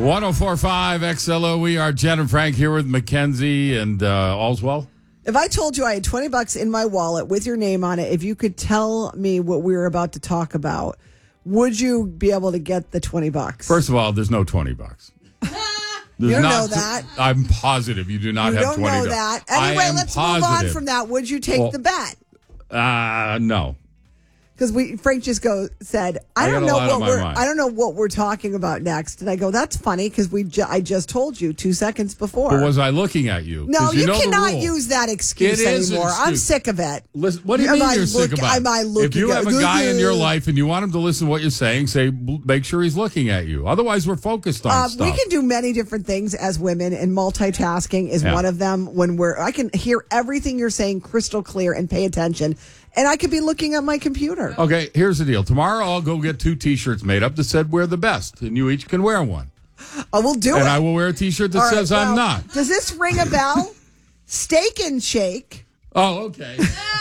1045 XLO. We are Jen and Frank here with Mackenzie and all's well. If I told you I had $20 in my wallet with your name on it, if you could tell me what we were about to talk about, would you be able to get the $20? First of all, there's no $20. You don't know that. I'm positive you do not You have $20. don't know that. Anyway, let's move on from that. Would you take the bet? No. Because Frank just said, I don't know what we're talking about next, and I go, that's funny because I just told you 2 seconds before. But was I looking at you? No, you cannot use that excuse anymore. I'm sick of it. Listen, what do you mean you're sick about it? If you have a guy in your life and you want him to listen to what you're saying, make sure he's looking at you. Otherwise, we're focused on stuff. We can do many different things as women, and multitasking is one of them. I can hear everything you're saying crystal clear and pay attention. And I could be looking at my computer. Okay, here's the deal. Tomorrow I'll go get 2 T-shirts made up that said we're the best, and you each can wear one. I will do it. And I will wear a T-shirt that says I'm not. Does this ring a bell? Steak and Shake. Oh, okay.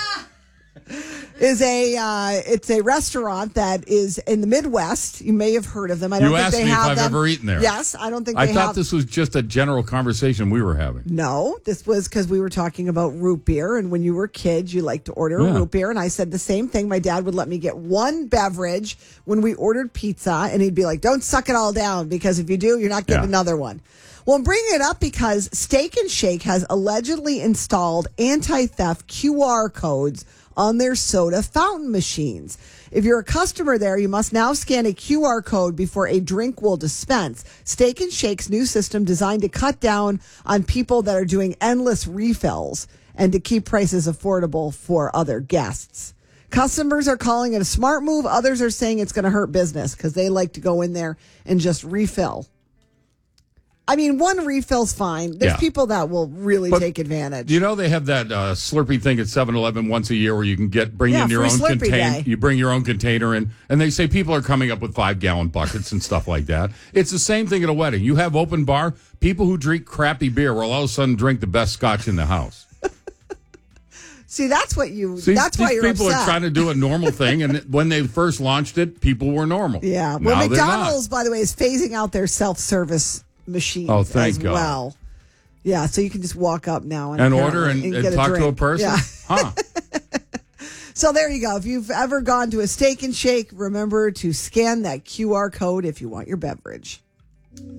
It's a restaurant that is in the Midwest. You may have heard of them. I don't think they have them. You asked me if I've ever eaten there. Yes, I don't think they have. I thought this was just a general conversation we were having. No, this was because we were talking about root beer, and when you were kids, you liked to order a root beer, and I said the same thing. My dad would let me get one beverage when we ordered pizza, and he'd be like, don't suck it all down, because if you do, you're not getting another one. Well, I'm bringing it up because Steak and Shake has allegedly installed anti-theft QR codes on their soda fountain machines. If you're a customer there, you must now scan a QR code before a drink will dispense. Steak and Shake's new system designed to cut down on people that are doing endless refills and to keep prices affordable for other guests. Customers are calling it a smart move. Others are saying it's going to hurt business because they like to go in there and just refill. I mean, one refill's fine. There's people that will really take advantage. You know, they have that Slurpee thing at 7-Eleven once a year where you can bring in your own container. You bring your own container in, and they say people are coming up with 5-gallon buckets and stuff like that. It's the same thing at a wedding. You have open bar. People who drink crappy beer will all of a sudden drink the best scotch in the house. See, that's why you're upset. People are trying to do a normal thing, and when they first launched it, people were normal. Yeah. Well, now McDonald's, by the way, is phasing out their self-service machines as well. Yeah, so you can just walk up now and order and talk to a person. Yeah. Huh. So there you go. If you've ever gone to a Steak and Shake, remember to scan that QR code if you want your beverage.